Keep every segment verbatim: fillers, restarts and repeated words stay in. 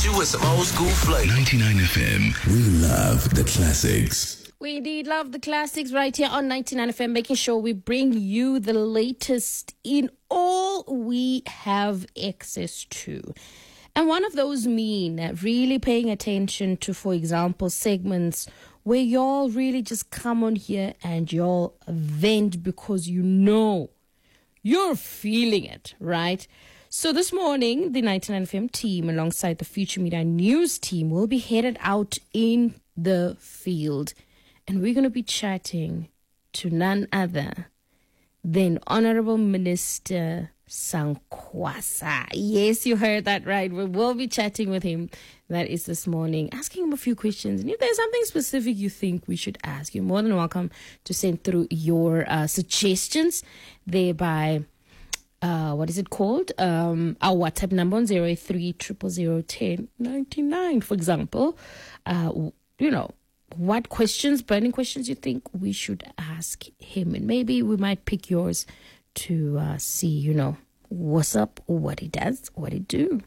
you with some old school flavor. ninety-nine F M. We love the classics. We indeed love the classics right here on ninety-nine F M, making sure we bring you the latest in all we have access to. And one of those mean really paying attention to, for example, segments where y'all really just come on here and y'all vent because you know you're feeling it, right? So this morning, the ninety-nine F M team, alongside the Future Media News team, will be headed out in the field. And we're going to be chatting to none other than Honorable Minister Sankwasa. Yes, you heard that right. We will be chatting with him. That is this morning, asking him a few questions. And if there's something specific you think we should ask, you're more than welcome to send through your uh, suggestions there by, uh, what is it called? Um, our WhatsApp number on zero eight three, zero zero zero, one zero nine nine, for example. Uh, you know, what questions, burning questions you think we should ask him. And maybe we might pick yours to uh, see, you know, what's up, what he does, what he do.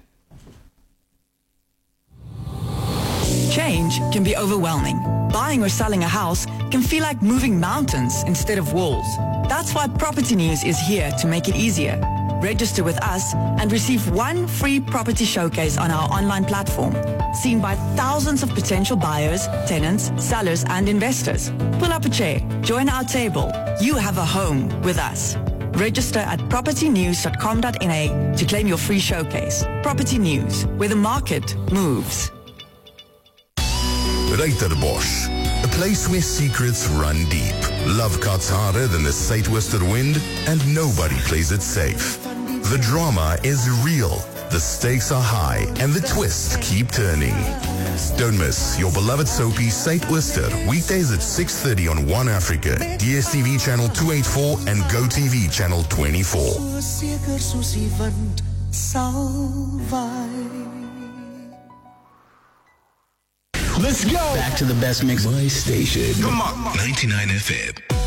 Change can be overwhelming. Buying or selling a house can feel like moving mountains instead of walls. That's why Property News is here to make it easier. Register with us and receive one free property showcase on our online platform, seen by thousands of potential buyers, tenants, sellers, and investors. Pull up a chair, join our table. You have a home with us. Register at property news dot com dot n a to claim your free showcase. Property News, where the market moves. Ruiterbos, a place where secrets run deep. Love cuts harder than the Suidooster wind, and nobody plays it safe. The drama is real, the stakes are high, and the twists keep turning. Don't miss your beloved soapie Suidooster, weekdays at six thirty on One Africa, D S T V channel two eighty-four, and GoTV channel twenty-four. Let's go. Back to the best mix. My station. Come on. ninety-nine F M.